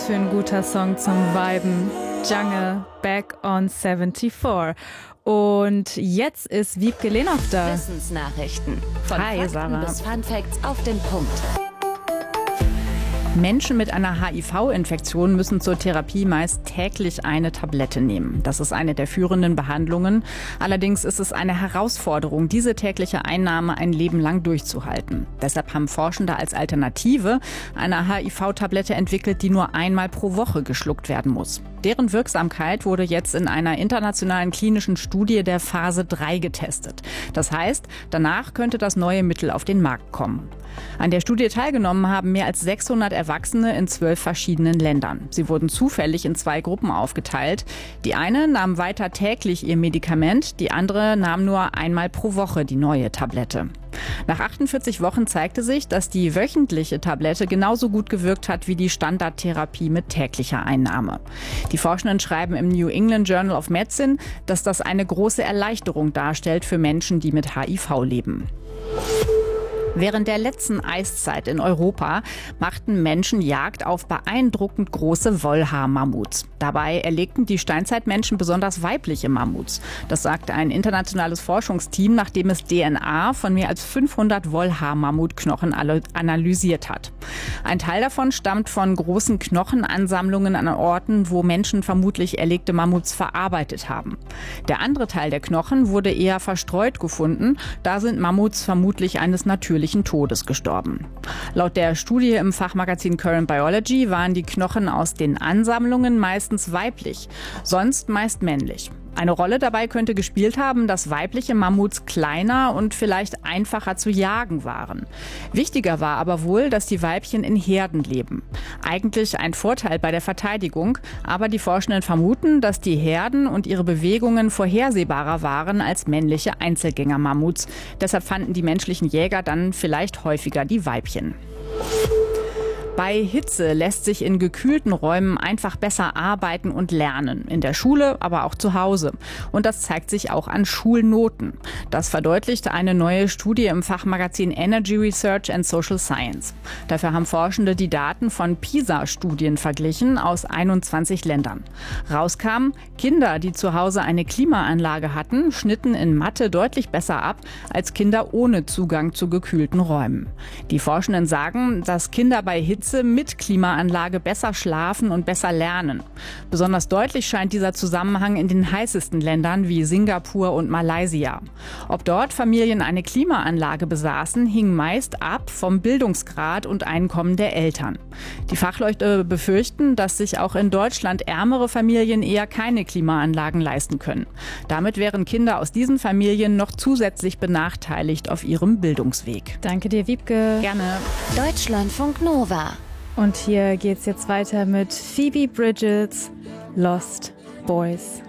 für ein guter Song zum Viben. Jungle, Back on 74. Und jetzt ist Wiebke Lehnhoff da. Wissensnachrichten. Von Hi, Fakten Sarah. bis Fun Facts auf den Punkt. Menschen mit einer HIV-Infektion müssen zur Therapie meist täglich eine Tablette nehmen. Das ist eine der führenden Behandlungen. Allerdings ist es eine Herausforderung, diese tägliche Einnahme ein Leben lang durchzuhalten. Deshalb haben Forschende als Alternative eine HIV-Tablette entwickelt, die nur einmal pro Woche geschluckt werden muss. Deren Wirksamkeit wurde jetzt in einer internationalen klinischen Studie der Phase 3 getestet. Das heißt, danach könnte das neue Mittel auf den Markt kommen. An der Studie teilgenommen haben mehr als 600 Erwachsene in 12 verschiedenen Ländern. Sie wurden zufällig in 2 Gruppen aufgeteilt. Die eine nahm weiter täglich ihr Medikament, die andere nahm nur einmal pro Woche die neue Tablette. Nach 48 Wochen zeigte sich, dass die wöchentliche Tablette genauso gut gewirkt hat wie die Standardtherapie mit täglicher Einnahme. Die Forschenden schreiben im New England Journal of Medicine, dass das eine große Erleichterung darstellt für Menschen, die mit HIV leben. Während der letzten Eiszeit in Europa machten Menschen Jagd auf beeindruckend große Wollhaar-Mammuts. Dabei erlegten die Steinzeitmenschen besonders weibliche Mammuts. Das sagte ein internationales Forschungsteam, nachdem es DNA von mehr als 500 Wollhaar-Mammutknochen analysiert hat. Ein Teil davon stammt von großen Knochenansammlungen an Orten, wo Menschen vermutlich erlegte Mammuts verarbeitet haben. Der andere Teil der Knochen wurde eher verstreut gefunden. Da sind Mammuts vermutlich eines natürlichen Todes gestorben. Laut der Studie im Fachmagazin Current Biology waren die Knochen aus den Ansammlungen meistens weiblich, sonst meist männlich. Eine Rolle dabei könnte gespielt haben, dass weibliche Mammuts kleiner und vielleicht einfacher zu jagen waren. Wichtiger war aber wohl, dass die Weibchen in Herden leben. Eigentlich ein Vorteil bei der Verteidigung, aber die Forschenden vermuten, dass die Herden und ihre Bewegungen vorhersehbarer waren als männliche Einzelgänger-Mammuts. Deshalb fanden die menschlichen Jäger dann vielleicht häufiger die Weibchen. Bei Hitze lässt sich in gekühlten Räumen einfach besser arbeiten und lernen. In der Schule, aber auch zu Hause. Und das zeigt sich auch an Schulnoten. Das verdeutlichte eine neue Studie im Fachmagazin Energy Research and Social Science. Dafür haben Forschende die Daten von PISA-Studien verglichen aus 21 Ländern. Rauskam, Kinder, die zu Hause eine Klimaanlage hatten, schnitten in Mathe deutlich besser ab als Kinder ohne Zugang zu gekühlten Räumen. Die Forschenden sagen, dass Kinder bei Hitze mit Klimaanlage besser schlafen und besser lernen. Besonders deutlich scheint dieser Zusammenhang in den heißesten Ländern wie Singapur und Malaysia. Ob dort Familien eine Klimaanlage besaßen, hing meist ab vom Bildungsgrad und Einkommen der Eltern. Die Fachleute befürchten, dass sich auch in Deutschland ärmere Familien eher keine Klimaanlagen leisten können. Damit wären Kinder aus diesen Familien noch zusätzlich benachteiligt auf ihrem Bildungsweg. Danke dir, Wiebke. Gerne. Deutschlandfunk Nova. Und hier geht's jetzt weiter mit Phoebe Bridgers, Lost Boys.